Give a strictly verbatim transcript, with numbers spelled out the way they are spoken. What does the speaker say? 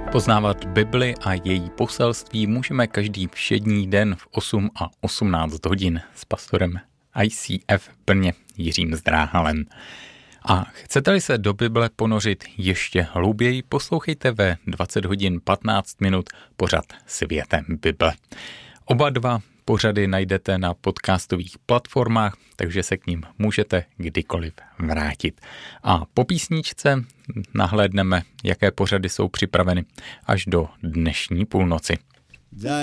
Poznávat Bibli a její poselství můžeme každý všední den v osm a osmnáct hodin s pastorem I C F v Brně Jiřím Zdráhalem. A chcete-li se do Bible ponořit ještě hlouběji, poslouchejte ve dvacet hodin patnáct minut pořad Světem Bible. Oba dva pořady najdete na podcastových platformách, takže se k ním můžete kdykoliv vrátit. A po písničce nahlédneme, jaké pořady jsou připraveny až do dnešní půlnoci.